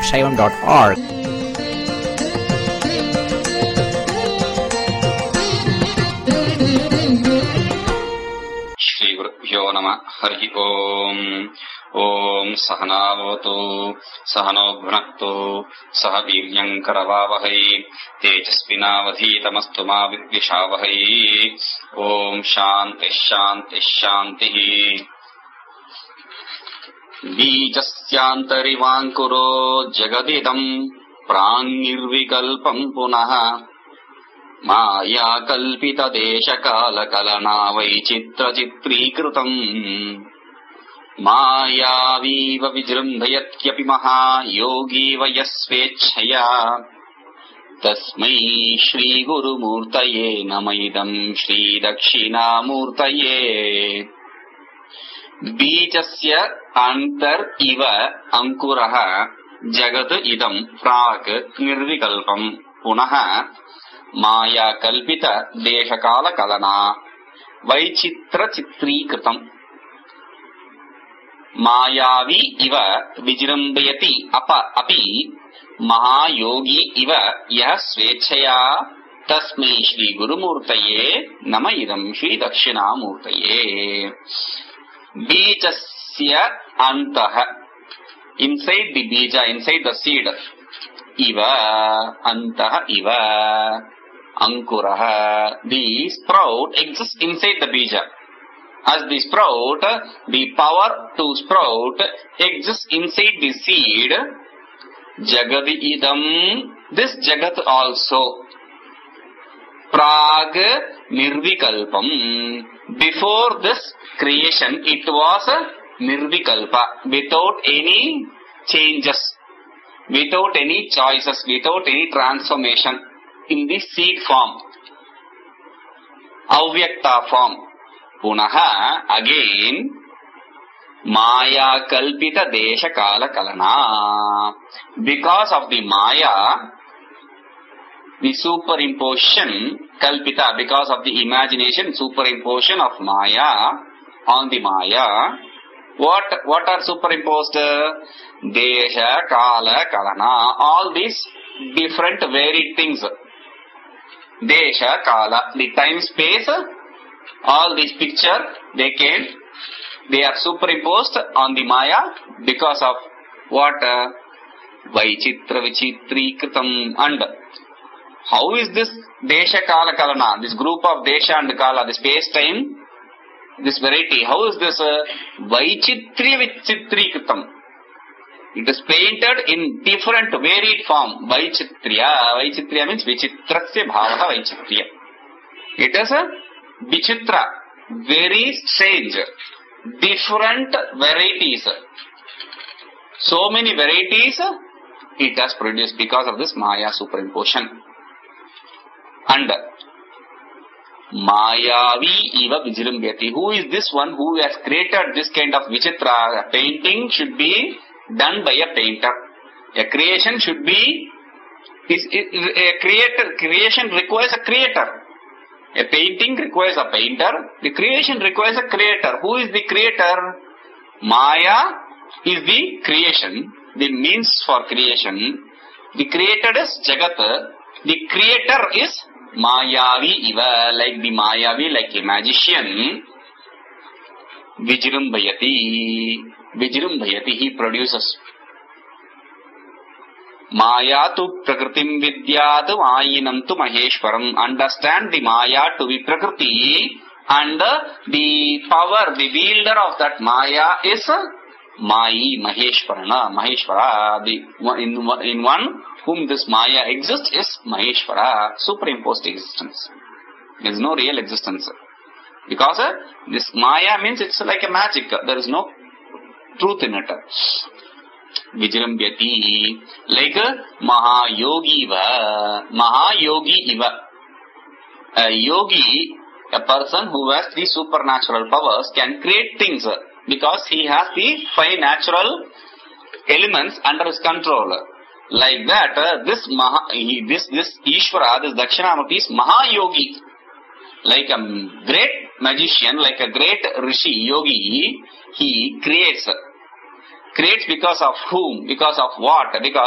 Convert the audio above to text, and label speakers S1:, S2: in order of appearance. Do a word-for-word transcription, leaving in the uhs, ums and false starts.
S1: shaivam dot org.
S2: Shri Gurubhyo Namah. Hari Om. Om Sahanavatu Sahano Bhunaktu Saha Viryam Karavavahai Tejasvinavadhitamastu ma Vidvishavahai. Om Shanti Shanti Shanti. Bijasyantarivānkuro jagadidam prāṇirvikalpam punaha māyā kalpita desha kāla kalana vaichitra chitrīkrutam māyāvīva vijrambhayatyapi mahā yogīva yasvechhaya tasmai shri guru mūrtaye namaidam shri dakshināmūrtaye. बीजस्य अंतर इव अंकुरः जगत इदं प्राक् निर्विकल्पं पुनः माया कल्पित देशकाल कलना वैचित्र चित्रीकृतम् मायावी इव विजृम्भयति up अपि महायोगी इव यः स्वेच्छया तस्मै श्री गुरुमूर्तये नम इदं श्री दक्षिणामूर्तये. Bijasya antaha, inside the bija, inside the seed, iva antaha iva ankuraha, the sprout exists inside the bija. As the sprout, the power to sprout exists inside the seed. Jagadi idam, this jagat also. Prag nirvikalpam, before this creation it was a nirvikalpa, without any changes, without any choices, without any transformation, in the seed form, avyakta form. Punaha, again, maya kalpita desha kala kalana, because of the maya, the superimposition, kalpita, because of the imagination, superimposition of maya on the maya. What what are superimposed? Desha, kala, kalana, all these different varied things. Desha, kala, the time, space, all these picture, they can, they are superimposed on the maya because of what? Vaichitra vichitri kritam. And how is this desha, kala, kalana, this group of desha and kala, the space, time, this variety, how is this uh, Vaichitri Vichitri Kritam? It is painted in different varied form. Vaichitriya. Vaichitriya means Vichitrasya Bhavata Vaichitriya. It is a Vichitra, very strange, different varieties. So many varieties it has produced because of this Maya superimposition. And Mayavi iva vijrambhyati. Who is this one who has created this kind of vichitra? A painting should be done by a painter. A creation should be, is, a creator, creation requires a creator. A painting requires a painter. The creation requires a creator. Who is the creator? Maya is the creation, the means for creation. The created is Jagat. The creator is Mayavi iva, like the Mayavi, like a magician. Vijrambhayati. Vijrambhayati, he produces. Maya tu prakritim vidyat vayinam tu maheshwaram. Understand the Maya to be Prakriti, and the power, the wielder of that Maya is Mayi, Maheshwarana, Maheshwara. The, in, in one whom this Maya exists is Maheshwara, superimposed existence. There is no real existence. Because uh, this Maya means it's like a magic. There is no truth in it. Vijrambhyati, like uh, Mahayogi iva. Mahayogi iva. A yogi, a person who has the supernatural powers, can create things because he has the five natural elements under his control. Like that, uh, this Maha, he, this this Ishvara, this Dakshinamurti is Mahayogi. Like a great magician, like a great rishi, yogi, he creates. Creates because of whom? Because of what? Because